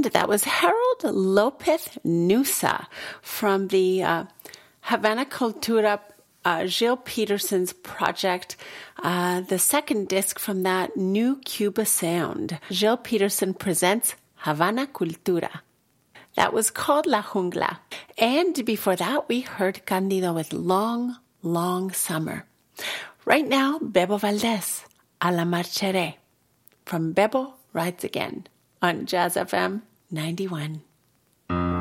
And that was Harold Lopez Nusa from the Havana Cultura, Gil Peterson's project, the second disc from that New Cuba Sound. Gil Peterson presents Havana Cultura. That was called La Jungla. And before that, we heard Candido with Long, Long Summer. Right now, Bebo Valdez, A la Marchere, from Bebo Rides Again on Jazz FM 91.